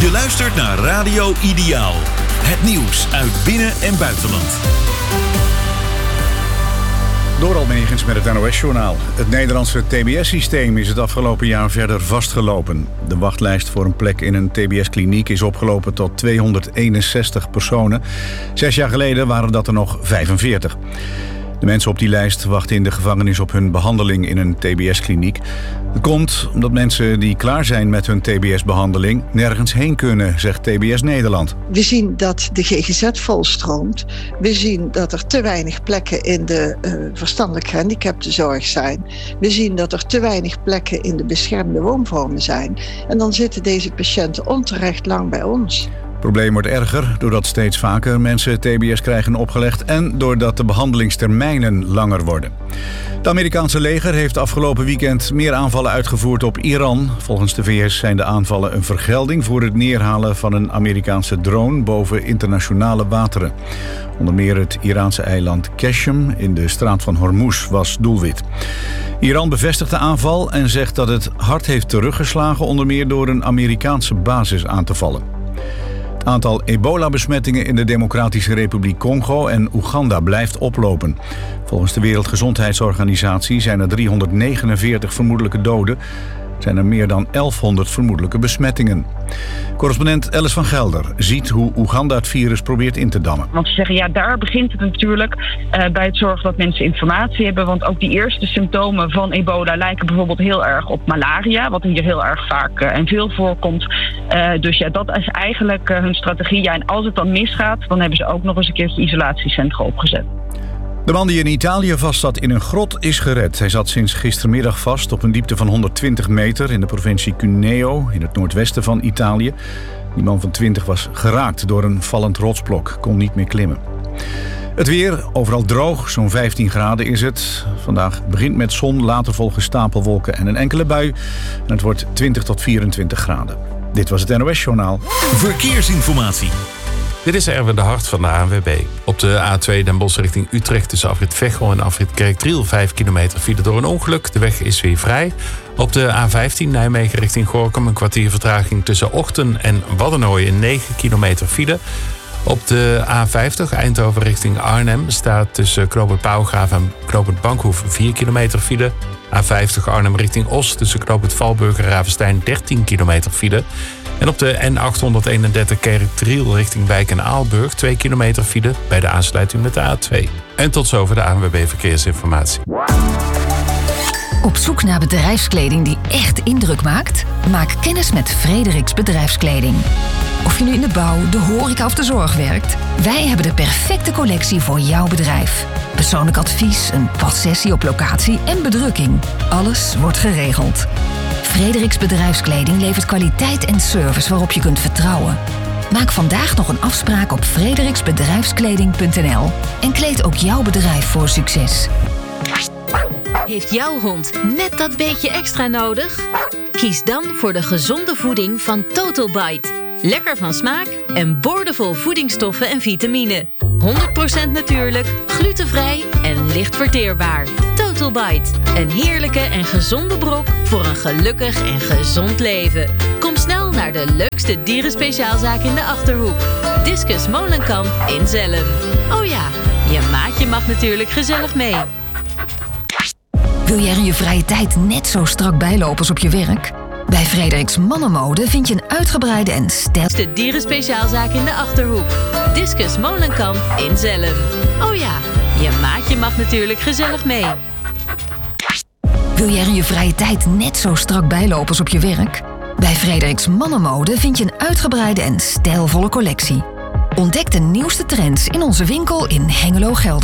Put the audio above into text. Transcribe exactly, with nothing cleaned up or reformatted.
Je luistert naar Radio Ideaal. Het nieuws uit binnen- en buitenland. Door Almegens met het N O S-journaal. Het Nederlandse T B S-systeem is het afgelopen jaar verder vastgelopen. De wachtlijst voor een plek in een T B S-kliniek is opgelopen tot tweehonderdeenenzestig personen. Zes jaar geleden waren dat er nog vijfenveertig. De mensen op die lijst wachten in de gevangenis op hun behandeling in een T B S-kliniek. Het komt omdat mensen die klaar zijn met hun T B S-behandeling nergens heen kunnen, zegt T B S Nederland. We zien dat de G G Z volstroomt. We zien dat er te weinig plekken in de uh, verstandelijk gehandicaptenzorg zijn. We zien dat er te weinig plekken in de beschermde woonvormen zijn. En dan zitten deze patiënten onterecht lang bij ons. Het probleem wordt erger doordat steeds vaker mensen T B S krijgen opgelegd en doordat de behandelingstermijnen langer worden. Het Amerikaanse leger heeft afgelopen weekend meer aanvallen uitgevoerd op Iran. Volgens de V S zijn de aanvallen een vergelding voor het neerhalen van een Amerikaanse drone boven internationale wateren. Onder meer het Iraanse eiland Qashem in de straat van Hormuz was doelwit. Iran bevestigt de aanval en zegt dat het hard heeft teruggeslagen, onder meer door een Amerikaanse basis aan te vallen. Het aantal ebola-besmettingen in de Democratische Republiek Congo en Oeganda blijft oplopen. Volgens de Wereldgezondheidsorganisatie zijn er driehonderdnegenenveertig vermoedelijke doden. Er zijn er meer dan elfhonderd vermoedelijke besmettingen. Correspondent Alice van Gelder ziet hoe Oeganda het virus probeert in te dammen. Want ze zeggen, ja, daar begint het natuurlijk uh, bij het zorgen dat mensen informatie hebben. Want ook die eerste symptomen van ebola lijken bijvoorbeeld heel erg op malaria, wat hier heel erg vaak uh, en veel voorkomt. Uh, dus ja, dat is eigenlijk uh, hun strategie. Ja, en als het dan misgaat, dan hebben ze ook nog eens een keertje isolatiecentra opgezet. De man die in Italië vastzat in een grot is gered. Hij zat sinds gistermiddag vast op een diepte van honderdtwintig meter... in de provincie Cuneo, in het noordwesten van Italië. Die man van twintig was geraakt door een vallend rotsblok, kon niet meer klimmen. Het weer, overal droog, zo'n vijftien graden is het. Vandaag begint met zon, later volgen stapelwolken en een enkele bui. En het wordt twintig tot vierentwintig graden. Dit was het N O S-journaal. Verkeersinformatie. Dit is Erwin de Hart van de A N W B. Op de A twee Den Bosch richting Utrecht tussen afrit Veghel en afrit Kerkdriel vijf kilometer file door een ongeluk. De weg is weer vrij. Op de A vijftien Nijmegen richting Gorinchem een kwartier vertraging tussen Ochten en Waddenooien negen kilometer file. Op de A vijftig Eindhoven richting Arnhem staat tussen knooppunt Pauwgraaf en knooppunt Bankhoef vier kilometer file. A vijftig Arnhem richting Os tussen knooppunt Valburg en Ravenstein dertien kilometer file. En op de N achthonderdeenendertig Kerkdriel richting Wijk en Aalburg twee kilometer file bij de aansluiting met de A twee. En tot zover de A N W B Verkeersinformatie. Op zoek naar bedrijfskleding die echt indruk maakt? Maak kennis met Frederiks Bedrijfskleding. Of je nu in de bouw, de horeca of de zorg werkt, wij hebben de perfecte collectie voor jouw bedrijf. Persoonlijk advies, een padsessie op locatie en bedrukking. Alles wordt geregeld. Frederiks Bedrijfskleding levert kwaliteit en service waarop je kunt vertrouwen. Maak vandaag nog een afspraak op frederiksbedrijfskleding punt n l en kleed ook jouw bedrijf voor succes. Heeft jouw hond net dat beetje extra nodig? Kies dan voor de gezonde voeding van Total Bite. Lekker van smaak en boordevol voedingsstoffen en vitamine. honderd procent natuurlijk, glutenvrij en licht verteerbaar. Total Bite. Een heerlijke en gezonde brok voor een gelukkig en gezond leven. Kom snel naar de leukste dierenspeciaalzaak in de Achterhoek. Discus Molenkamp in Zelhem. Oh ja, je maatje mag natuurlijk gezellig mee. Wil jij er in je vrije tijd net zo strak bijlopen als op je werk? Bij Frederiks Mannenmode vind je een uitgebreide en stijl... De dierenspeciaalzaak in de Achterhoek. Discus Molenkamp in Zelhem. Oh ja, je maatje mag natuurlijk gezellig mee. Wil jij er in je vrije tijd net zo strak bijlopen als op je werk? Bij Frederiks Mannenmode vind je een uitgebreide en stijlvolle collectie. Ontdek de nieuwste trends in onze winkel in Hengelo, Gelderland.